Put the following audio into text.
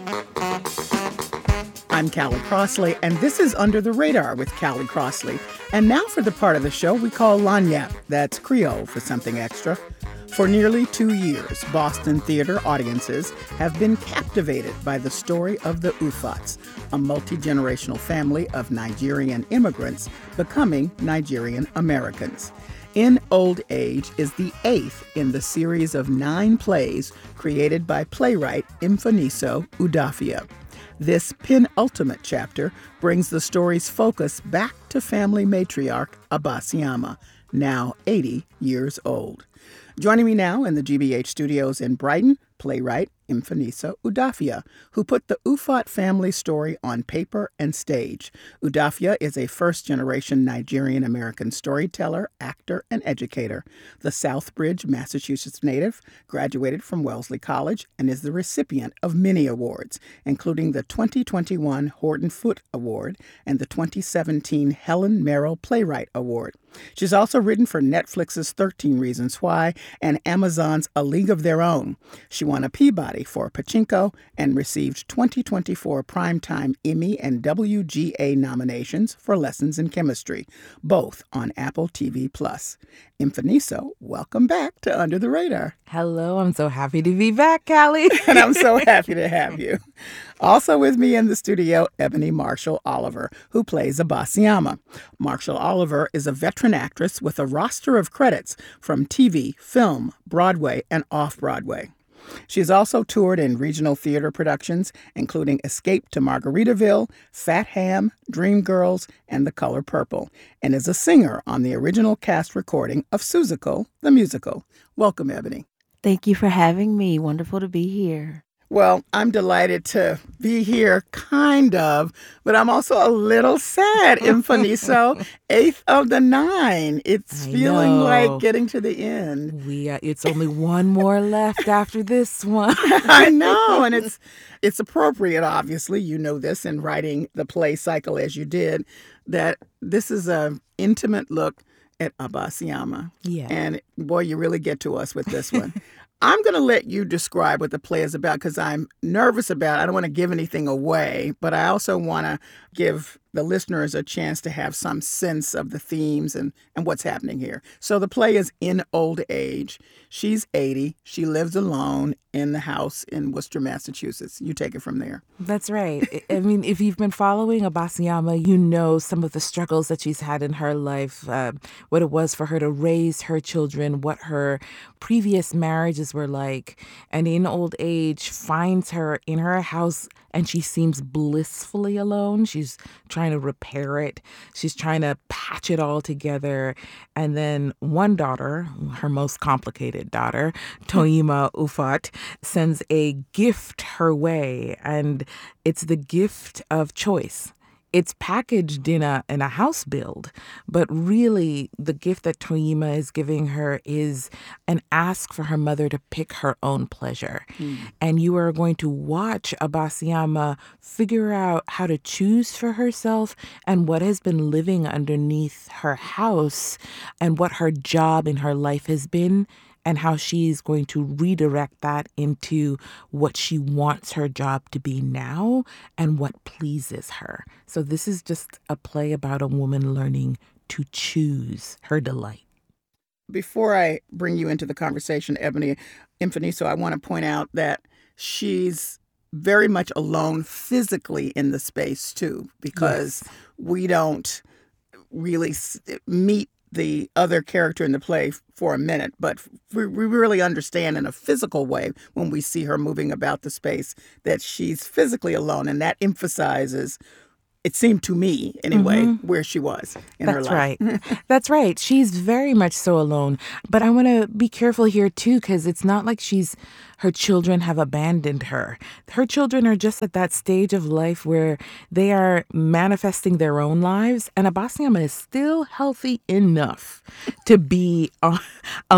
I'm Callie Crossley, and this is Under the Radar with Callie Crossley. And now for the part of the show we call Lagniappe, that's Creole for something extra. For nearly 2 years, Boston theater audiences have been captivated by the story of the Ufats, a multi-generational family of Nigerian immigrants becoming Nigerian Americans. In Old Age is the 8th in the series of 9 plays created by playwright Mfaniso Udafia. This penultimate chapter brings the story's focus back to family matriarch Abasiama, now 80 years old. Joining me now in the GBH studios in Brighton, playwright Mfaniso Udafia, who put the Ufat family story on paper and stage. Udafia is a first-generation Nigerian-American storyteller, actor, and educator. The Southbridge, Massachusetts native, graduated from Wellesley College and is the recipient of many awards, including the 2021 Horton Foote Award and the 2017 Helen Merrill Playwright Award. She's also written for Netflix's 13 Reasons Why and Amazon's A League of Their Own. She won a Peabody for Pachinko and received 2024 Primetime Emmy and WGA nominations for Lessons in Chemistry, both on Apple TV+. Mfaniso, welcome back to Under the Radar. Hello, I'm so happy to be back, Callie. And I'm so happy to have you. Also with me in the studio, Ebony Marshall Oliver, who plays Abasiama. Marshall Oliver is a veteran actress with a roster of credits from TV, film, Broadway, and off-Broadway. She's also toured in regional theater productions, including Escape to Margaritaville, Fat Ham, Dreamgirls, and The Color Purple, and is a singer on the original cast recording of Seussical, the musical. Welcome, Ebony. Thank you for having me. Wonderful to be here. Well, I'm delighted to be here, kind of, but I'm also a little sad, Mfaniso. 8th of the 9. It's feeling like getting to the end. It's only one more left after this one. I know, and it's appropriate, obviously. You know this in writing the play cycle as you did, that this is an intimate look at Abasiama. Yeah. And boy, you really get to us with this one. I'm going to let you describe what the play is about because I'm nervous about it. I don't want to give anything away, but I also want to give the listeners a chance to have some sense of the themes and what's happening here. So the play is In Old Age. She's 80. She lives alone in the house in Worcester, Massachusetts. You take it from there. That's right. I mean, if you've been following Abasiama, you know some of the struggles that she's had in her life, what it was for her to raise her children, what her previous marriages were like. And In Old Age finds her in her house and she seems blissfully alone. She's trying to repair it. She's trying to patch it all together. And then one daughter, her most complicated daughter, Toyima Ufat, sends a gift her way. And it's the gift of choice. It's packaged in a house build, but really the gift that Toyima is giving her is an ask for her mother to pick her own pleasure. And you are going to watch Abasiama figure out how to choose for herself and what has been living underneath her house and what her job in her life has been, and how she's going to redirect that into what she wants her job to be now and what pleases her. So this is just a play about a woman learning to choose her delight. Before I bring you into the conversation, Ebony Mfaniso, I want to point out that she's very much alone physically in the space, too, because we don't really meet the other character in the play for a minute, but we really understand in a physical way when we see her moving about the space that she's physically alone, and that emphasizes, it seemed to me anyway, where she was in her life. That's right. That's right. She's very much so alone. But I want to be careful here, too, because it's not like her children have abandoned her. Her children are just at that stage of life where they are manifesting their own lives. And Abasiama is still healthy enough to be